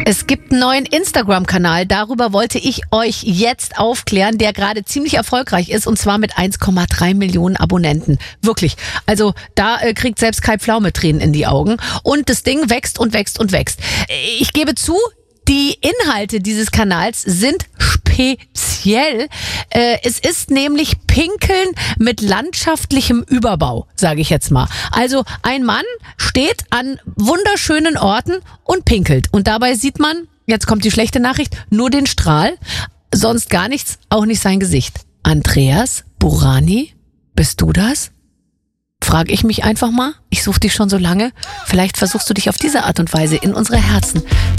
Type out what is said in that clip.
Es gibt einen neuen Instagram-Kanal, darüber wollte ich euch jetzt aufklären, der gerade ziemlich erfolgreich ist und zwar mit 1,3 Millionen Abonnenten. Wirklich. Also da kriegt selbst Kai Pflaume Tränen in die Augen und das Ding wächst und wächst und wächst. Ich gebe zu, die Inhalte dieses Kanals sind speziell. Es ist nämlich Pinkeln mit landschaftlichem Überbau, sage ich jetzt mal. Also ein Mann steht an wunderschönen Orten und pinkelt. Und dabei sieht man, jetzt kommt die schlechte Nachricht, nur den Strahl, sonst gar nichts, auch nicht sein Gesicht. Andreas Burani, bist du das? Frage ich mich einfach mal. Ich suche dich schon so lange. Vielleicht versuchst du dich auf diese Art und Weise in unsere Herzen